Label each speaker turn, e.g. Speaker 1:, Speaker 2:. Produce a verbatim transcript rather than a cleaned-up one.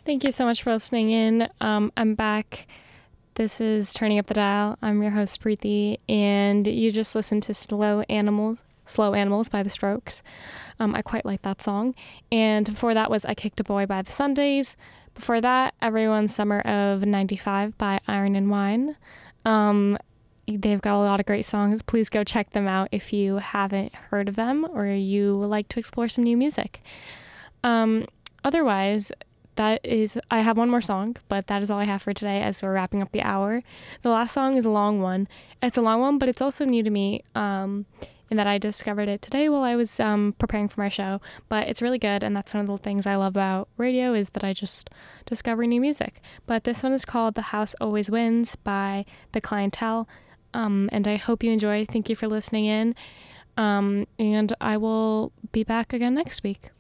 Speaker 1: Thank you so much for listening in. Um, I'm back. This is Turning Up the Dial. I'm your host, Preeti, and you just listened to Slow Animals, Slow Animals by The Strokes. Um, I quite like that song. And before that was I Kicked a Boy by The Sundays. Before that, Everyone's Summer of ninety-five by Iron and Wine. Um, they've got a lot of great songs. Please go check them out if you haven't heard of them or you would like to explore some new music. Um, otherwise, that is, I have one more song, but that is all I have for today as we're wrapping up the hour. The last song is a long one. It's a long one, but it's also new to me, um, in that I discovered it today while I was um, preparing for my show. But it's really good, and that's one of the things I love about radio is that I just discover new music. But this one is called The House Always Wins by The Clientele, um, and I hope you enjoy. Thank you for listening in, um, and I will be back again next week.